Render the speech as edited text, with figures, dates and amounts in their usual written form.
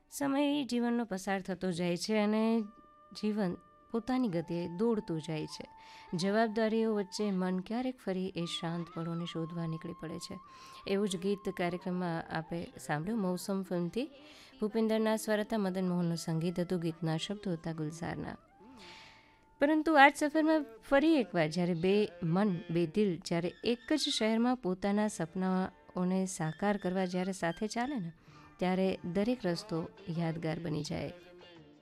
સમય જીવનનો પસાર થતો જાય છે અને જીવન પોતાની ગતિએ દોડતું જાય છે. જવાબદારીઓ વચ્ચે મન ક્યારેક ફરી એ શાંત પળોને શોધવા નીકળી પડે છે. એવું જ ગીત કાર્યક્રમમાં આપણે સાંભળ્યું મૌસમ ફિલ્મથી. ભૂપિન્દરના સ્વર હતા, મદન મોહનનું સંગીત હતું, ગીતના શબ્દો હતા ગુલઝારના. પરંતુ આ જ સફરમાં ફરી એકવાર જ્યારે બે મન બે દિલ જ્યારે એક જ શહેરમાં પોતાના સપનાઓને સાકાર કરવા જ્યારે સાથે ચાલે ને ત્યારે દરેક રસ્તો યાદગાર બની જાય.